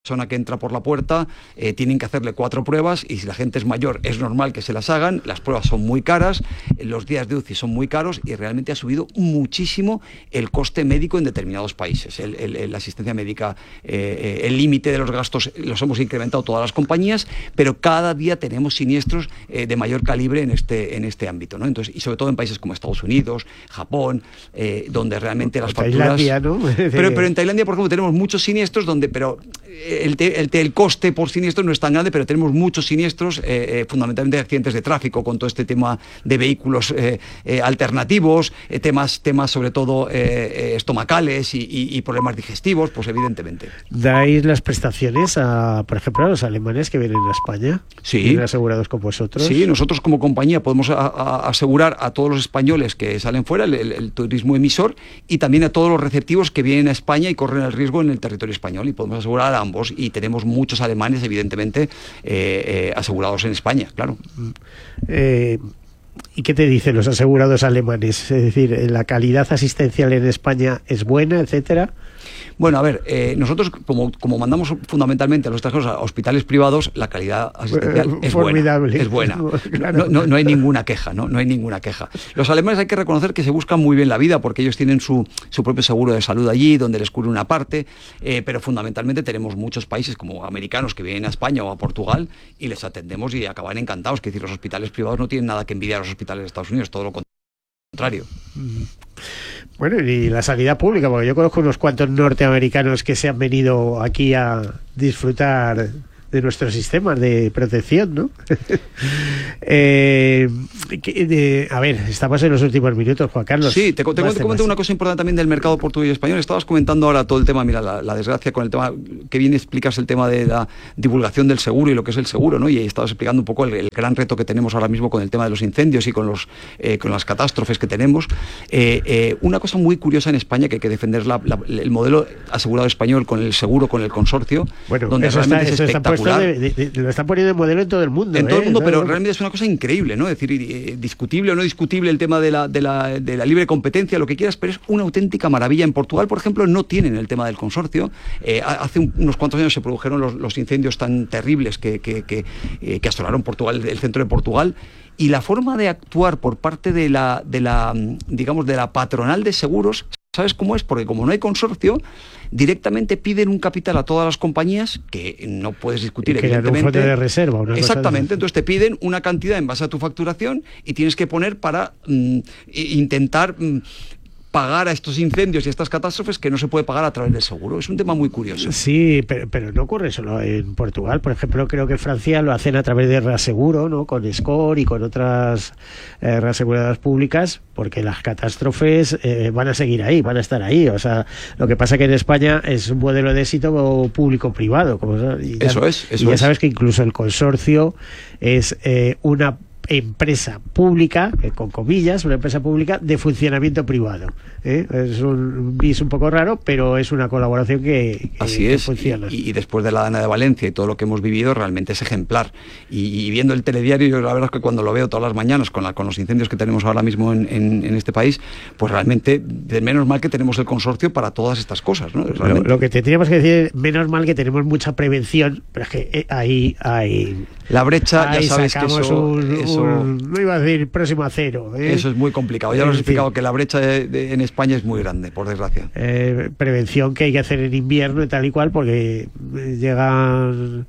persona que entra por la puerta, tienen que hacerle 4 pruebas y si la gente es mayor es normal que se las hagan, las pruebas son muy caras, los días de UCI son muy caros y realmente ha subido muchísimo el coste médico en determinados países. La asistencia médica, el límite de los gastos los hemos incrementado todas las compañías, pero cada día tenemos siniestros de mayor calibre en este ámbito, ¿no? Entonces, y sobre todo en países como Estados Unidos, Japón, donde realmente las facturas... Tailandia, ¿no? Pero en Tailandia, por ejemplo, tenemos muchos siniestros donde... El coste por siniestro no es tan grande, pero tenemos muchos siniestros, fundamentalmente accidentes de tráfico, con todo este tema de vehículos alternativos, temas sobre todo estomacales y problemas digestivos, pues evidentemente. ¿Dais las prestaciones, por ejemplo, a los alemanes que vienen a España? Sí. ¿Vienen asegurados con vosotros? Sí, nosotros como compañía podemos asegurar a todos los españoles que salen fuera, el turismo emisor, y también a todos los receptivos que vienen a España y corren el riesgo en el territorio español, y podemos asegurar a ambos. Y tenemos muchos alemanes, evidentemente, asegurados en España, claro. ¿Y qué te dicen los asegurados alemanes? Es decir, ¿la calidad asistencial en España es buena, etcétera? Bueno, a ver, nosotros como mandamos fundamentalmente a los extranjeros a hospitales privados, la calidad asistencial es formidable. Es buena. Claro. No hay ninguna queja, ¿no? No hay ninguna queja. Los alemanes hay que reconocer que se buscan muy bien la vida porque ellos tienen su propio seguro de salud allí, donde les cubre una parte, pero fundamentalmente tenemos muchos países como americanos que vienen a España o a Portugal y les atendemos y acaban encantados. Es decir, los hospitales privados no tienen nada que envidiar a los hospitales de Estados Unidos, todo lo contrario. Bueno, y la sanidad pública, porque yo conozco unos cuantos norteamericanos que se han venido aquí a disfrutar de nuestros sistemas de protección, ¿no? A ver, estamos en los últimos minutos, Juan Carlos. Sí, te comento una cosa importante también del mercado portugués y español. Estabas comentando ahora todo el tema, mira, la desgracia con el tema, que bien explicas el tema de la divulgación del seguro y lo que es el seguro, ¿no? Y estabas explicando un poco el gran reto que tenemos ahora mismo con el tema de los incendios y con las catástrofes que tenemos. Una cosa muy curiosa en España que hay que defender el modelo asegurado español con el seguro, con el consorcio, bueno, donde realmente es espectacular. Lo están poniendo de modelo en todo el mundo. En todo el mundo, pero realmente es una cosa increíble, ¿no? Es decir, discutible o no discutible el tema de la libre competencia, lo que quieras, pero es una auténtica maravilla. En Portugal, por ejemplo, no tienen el tema del consorcio. Hace unos cuantos años se produjeron los incendios tan terribles que asolaron Portugal, el centro de Portugal. Y la forma de actuar por parte de la patronal de seguros, ¿sabes cómo es? Porque como no hay consorcio, directamente piden un capital a todas las compañías que no puedes discutir, que evidentemente. Un fondo de reserva. Exactamente, entonces te piden una cantidad en base a tu facturación y tienes que poner para intentar pagar a estos incendios y a estas catástrofes que no se puede pagar a través del seguro. Es un tema muy curioso. Sí, pero no ocurre solo en Portugal. Por ejemplo, creo que en Francia lo hacen a través de reaseguro, ¿no? Con SCOR y con otras reaseguradoras públicas, porque las catástrofes van a seguir ahí, van a estar ahí. O sea, lo que pasa que en España es un modelo de éxito público-privado. Ya sabes que incluso el consorcio es una empresa pública, con comillas, una empresa pública de funcionamiento privado. Es un bis un poco raro, pero es una colaboración que funciona. Y después de la Dana de Valencia y todo lo que hemos vivido, realmente es ejemplar. Y viendo el telediario, yo la verdad es que cuando lo veo todas las mañanas con los incendios que tenemos ahora mismo en este país, pues realmente, de menos mal que tenemos el consorcio para todas estas cosas, ¿no? Lo que tendríamos que decir, menos mal que tenemos mucha prevención, pero es que ahí hay... La brecha, ya sabes que eso... no iba a decir próximo a cero. Eso es muy complicado. Ya lo has explicado, que la brecha en España es muy grande, por desgracia. Prevención que hay que hacer en invierno y tal y cual, porque llegan...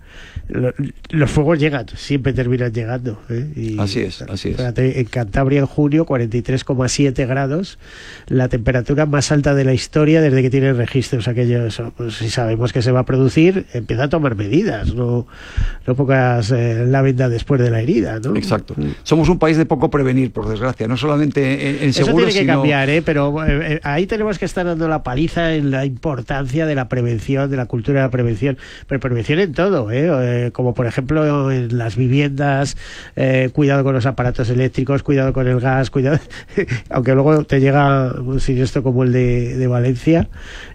Los fuegos llegan, siempre terminan llegando. Y, así es. Fíjate, en Cantabria en junio, 43,7 grados, la temperatura más alta de la historia desde que tienen registros aquellos. Pues, si sabemos que se va a producir, empieza a tomar medidas, no pocas la venda después de la herida, ¿no? Exacto. Somos un país de poco prevenir, por desgracia, no solamente en seguros, eso tiene que cambiar, pero ahí tenemos que estar dando la paliza en la importancia de la prevención, de la cultura de la prevención, pero prevención en todo, como por ejemplo en las viviendas, cuidado con los aparatos eléctricos, cuidado con el gas, cuidado aunque luego te llega un siniestro como el de Valencia,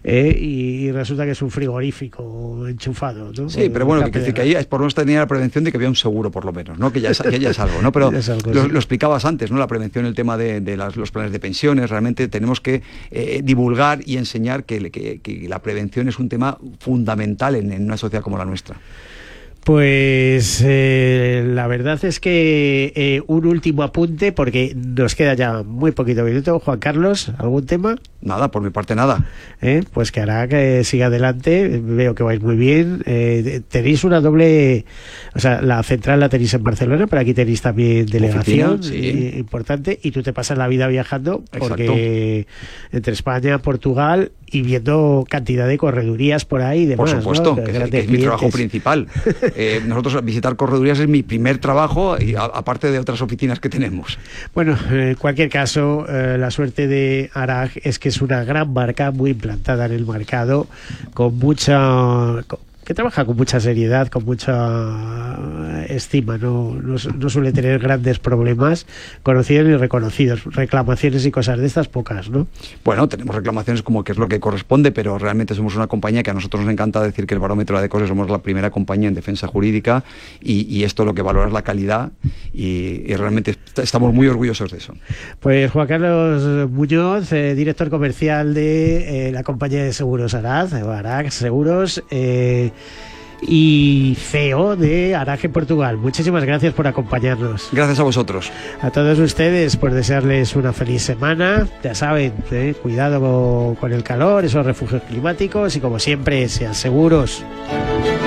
y resulta que es un frigorífico enchufado, ¿no? Sí, pero bueno, que ahí es por no tener la prevención de que había un seguro, por lo menos, ¿no? Que ya es algo, ¿no? ¿no? Pero lo explicabas antes, ¿no? La prevención, el tema de los planes de pensiones, realmente tenemos que divulgar y enseñar que la prevención es un tema fundamental en una sociedad como la nuestra. Pues la verdad es que un último apunte, porque nos queda ya muy poquito minuto. Juan Carlos, ¿algún tema? Nada, por mi parte nada. Pues que hará que siga adelante. Veo que vais muy bien. Tenéis una doble, o sea, la central la tenéis en Barcelona, pero aquí tenéis también delegación. Oficina, sí. Importante, y tú te pasas la vida viajando, porque entre España, Portugal, y viendo cantidad de corredurías por ahí y demás. Por supuesto, ¿no? que es mi trabajo principal. Nosotros visitar corredurías es mi primer trabajo, y aparte de otras oficinas que tenemos. Bueno, en cualquier caso, la suerte de ARAG es que es una gran marca muy implantada en el mercado, que trabaja con mucha seriedad, con mucha estima, no suele tener grandes problemas, conocidos y reconocidos. Reclamaciones y cosas de estas pocas, ¿no? Bueno, tenemos reclamaciones como que es lo que corresponde, pero realmente somos una compañía que a nosotros nos encanta decir que el barómetro de ADECOSE somos la primera compañía en defensa jurídica, y esto lo que valora es la calidad, y realmente estamos muy orgullosos de eso. Pues Juan Carlos Muñoz, director comercial de la compañía de seguros ARAG Seguros, y CEO de ARAG en Portugal. Muchísimas gracias por acompañarnos. Gracias a vosotros. A todos ustedes, por desearles una feliz semana. Ya saben, cuidado con el calor, esos refugios climáticos, y como siempre, sean seguros.